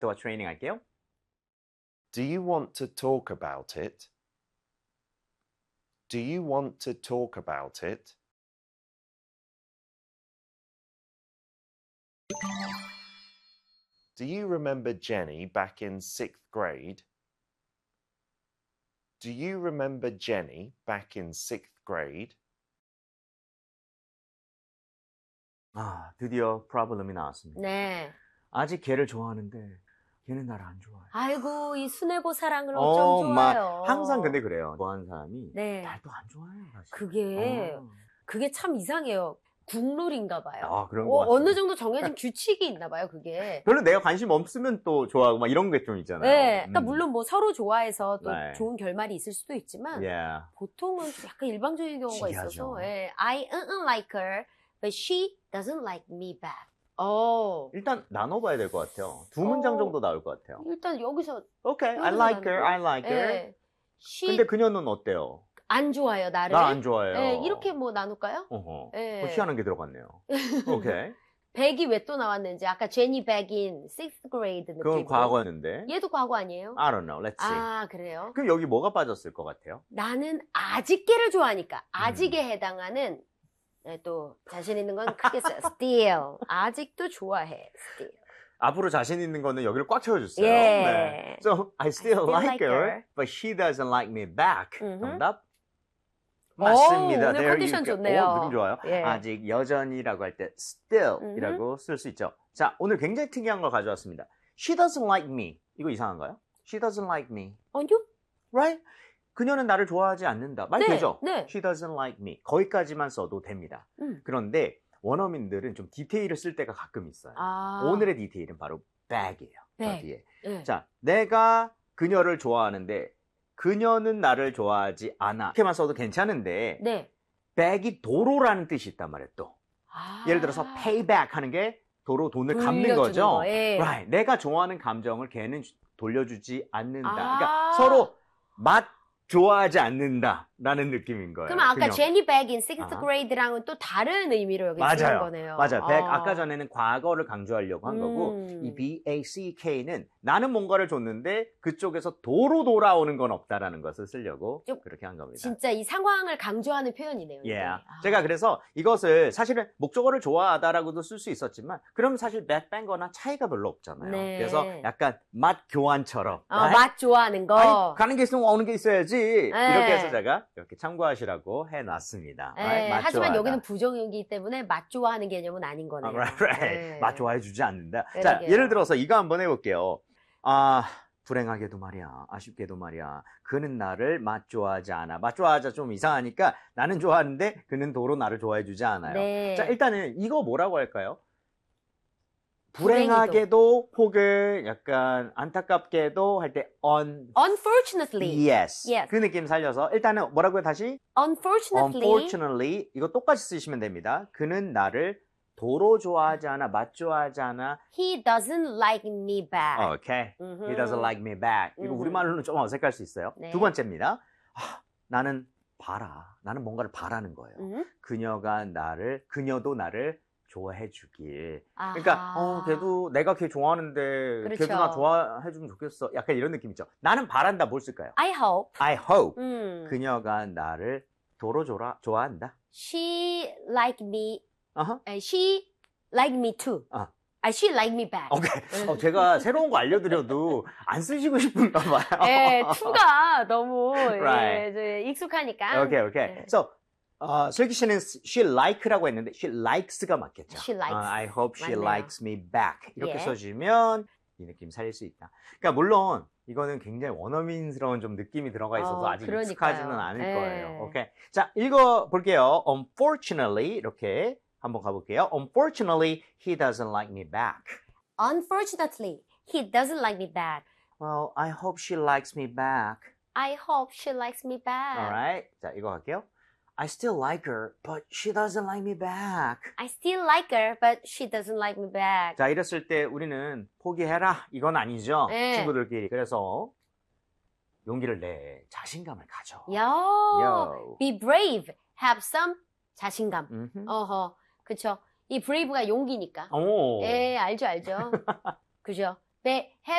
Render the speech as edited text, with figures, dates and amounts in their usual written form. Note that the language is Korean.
더 트레이닝 할게요. Do you want to talk about it? Do you want to talk about it? Do you remember Jenny back in 6th grade? Do you remember Jenny back in 6th grade? 아, 드디어 프로블럼이 나왔습니다. 네. 아직 걔를 좋아하는데 걔는 나를 안 좋아해. 아이고, 이 순애보 사랑을 어쩜 좋아해요. 항상 근데 그래요. 좋아하는 사람이 네. 날 또 안 좋아해요. 사실. 그게 참 이상해요. 국룰인가 봐요. 아, 그런 거 같아요. 어느 정도 정해진 규칙이 있나 봐요, 그게. 별로 내가 관심 없으면 또 좋아하고 막 이런 게 좀 있잖아요. 네. 그러니까 물론 뭐 서로 좋아해서 또 네. 좋은 결말이 있을 수도 있지만 Yeah. 보통은 좀 약간 일방적인 경우가 신기하죠. 있어서 I like her, but she doesn't like me back. 일단 나눠봐야 될 것 같아요. 두 문장 정도 나올 것 같아요. 일단 여기서 Okay, I like her, I like her. 네. 근데 그녀는 어때요? 안 좋아요, 나를. 나 안 좋아해요. 네, 이렇게 뭐 나눌까요? 네. 희한한 게 들어갔네요. 오케이. 백이 왜 또 나왔는지 아까 제니 백인 6th grade 느낌. 그건 과거였는데. 얘도 과거 아니에요? I don't know. Let's see. 아, 그래요? 그럼 여기 뭐가 빠졌을 것 같아요? 나는 아직게를 좋아하니까 아직에 해당하는 또 자신 있는 건 크게 써요. Still. 아직도 좋아해. Still. 앞으로 자신 있는 거는 여기를 꽉 채워주세요. 예. 네. So, I still like like her, her. but she doesn't like me back. 정답? 오, 맞습니다. 오늘 There 컨디션 you go. 좋네요. 오, 느낌 좋아요. 예. 아직 여전히라고 할 때 still이라고 쓸 수 있죠. 자, 오늘 굉장히 특이한 걸 가져왔습니다. She doesn't like me. 이거 이상한가요? She doesn't like me. 아니요? Right? 그녀는 나를 좋아하지 않는다. 말 네, 되죠? 네. She doesn't like me. 거기까지만 써도 됩니다. 그런데 원어민들은 좀 디테일을 쓸 때가 가끔 있어요. 오늘의 디테일은 바로 bag이에요. bag. 네. 자, 내가 그녀를 좋아하는데 그녀는 나를 좋아하지 않아. 이렇게만 써도 괜찮은데 네. bag이 도로라는 뜻이 있단 말이에요. 또 예를 들어서 pay back 하는 게 도로 돈을 갚는 거죠. 예. Right. 내가 좋아하는 감정을 걔는 돌려주지 않는다. 그러니까 서로 좋아하지 않는다라는 느낌인 거예요. 그럼 아까 그녀. 제니 백인 6th grade랑은 또 다른 의미로 여기 쓰는 거네요. 맞아요. back 아까 전에는 과거를 강조하려고 한 거고 이 BACK는 나는 뭔가를 줬는데 그쪽에서 도로 돌아오는 건 없다라는 것을 쓰려고 그렇게 한 겁니다. 진짜 이 상황을 강조하는 표현이네요. Yeah. 제가 그래서 이것을 사실은 목적어를 좋아하다라고도 쓸 수 있었지만 그럼 사실 back 뺀거나 차이가 별로 없잖아요. 네. 그래서 약간 맛 교환처럼 맛 좋아하는 거. 아니, 가는 게 있으면 오는 게 있어야지. 네. 이렇게 해서 제가 이렇게 참고하시라고 해놨습니다. 네. 맛 하지만 좋아하다. 여기는 부정이기 때문에 맛 좋아하는 개념은 아닌 거네요. right. 네. 맛 좋아해주지 않는다. 그러게요. 자, 예를 들어서 이거 한번 해볼게요. 불행하게도 말이야, 아쉽게도 말이야, 그는 나를 맛 좋아하지 않아. 맛 좋아하자 좀 이상하니까 나는 좋아하는데 그는 도로 나를 좋아해주지 않아요. 네. 자, 일단은 이거 뭐라고 할까요? 불행하게도 혹은 약간 안타깝게도 할 때 unfortunately. yes. 그 느낌 살려서 일단은 뭐라고요 다시? unfortunately 이거 똑같이 쓰시면 됩니다. 그는 나를 도로 좋아하지 않아, 맛 좋아하지 않아. He doesn't like me back. Okay. He doesn't like me back. 이거 우리말로는 좀 어색할 수 있어요. 네. 두 번째입니다. 나는 뭔가를 바라는 거예요. 그녀도 나를 좋아해 주길. 그러니까 내가 걔 좋아하는데 그렇죠. 걔도 나 좋아해 주면 좋겠어. 약간 이런 느낌이죠. 나는 바란다 뭘 쓸까요? I hope. 그녀가 나를 도로 좋아한다. She like me. She like me too. she like me back. 오케이. 제가 새로운 거 알려드려도 안 쓰시고 싶은가 봐요. 네, to가 너무 Right. 익숙하니까. 오케이. 네. So, 슬기 씨는 she like라고 했는데 she likes가 맞겠죠. She likes. I hope she 맞네요. likes me back. 이렇게 예. 써주면 이 느낌 살릴 수 있다. 그러니까 물론 이거는 굉장히 원어민스러운 좀 느낌이 들어가 있어서 아직 그러니까요. 익숙하지는 않을 예. 거예요. 오케이. 자, 읽어볼게요. Unfortunately 이렇게 한번 가볼게요. Unfortunately, he doesn't like me back. Unfortunately, he doesn't like me back. Well, I hope she likes me back. I hope she likes me back. Alright. 자, 이거 갈게요. I still like her, but she doesn't like me back. I still like her, but she doesn't like me back. 자, 이랬을 때 우리는 포기해라. 이건 아니죠. 네. 친구들끼리. 그래서 용기를 내. 자신감을 가져. Yo. Be brave. Have some 자신감. 그쵸. 이 brave가 용기니까. 오. 예, 알죠. 그죠.